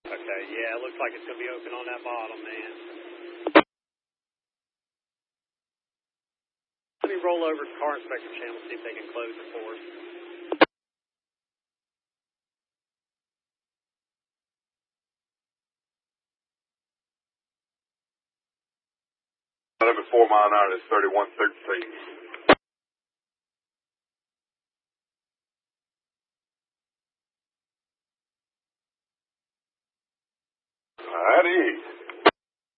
Okay, yeah, it looks like it's going to be open on that bottom, man. Let me roll over to Car Inspector Channel, see if they can close it for us. Number 4 mile an hour is 3113. Alrighty.